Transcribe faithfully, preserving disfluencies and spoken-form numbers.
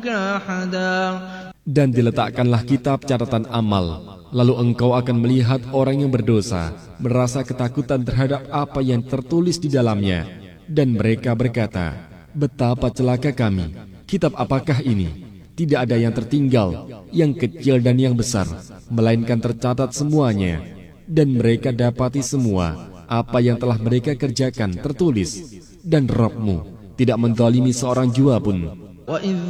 Dan diletakkanlah kitab catatan amal. Lalu engkau akan melihat orang yang berdosa merasa ketakutan terhadap apa yang tertulis di dalamnya. Dan mereka berkata, betapa celaka kami, kitab apakah ini? Tidak ada yang tertinggal, yang kecil dan yang besar, melainkan tercatat semuanya. Dan mereka dapati semua apa yang telah mereka kerjakan tertulis. Dan Rabb-Mu tidak menzalimi seorang jua pun.